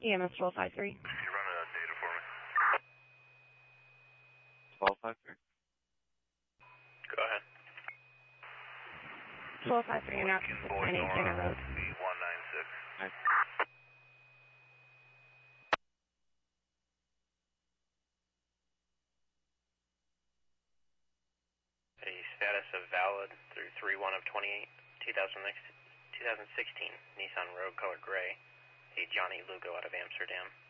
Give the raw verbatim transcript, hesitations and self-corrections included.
E M S twelve five three. Can you run a data for me? twelve five three. Go ahead. twelve five three, now six nine eight Gainer Road. B one nine six. Nice. A status of valid through three one of twenty-eight, twenty sixteen, Nissan Rogue color gray, a Johnny Lugo out of Amsterdam.